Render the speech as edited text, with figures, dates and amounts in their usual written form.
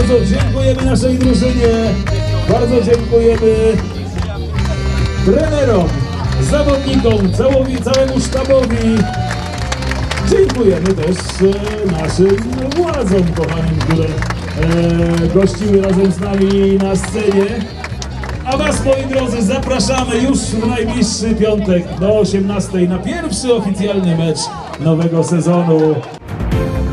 bardzo dziękujemy naszej drużynie, bardzo dziękujemy trenerom, zawodnikom, całemu sztabowi. Dziękujemy też naszym władzom kochanym, które gościły razem z nami na scenie. A was, moi drodzy, zapraszamy już w najbliższy piątek do 18:00 na pierwszy oficjalny mecz nowego sezonu.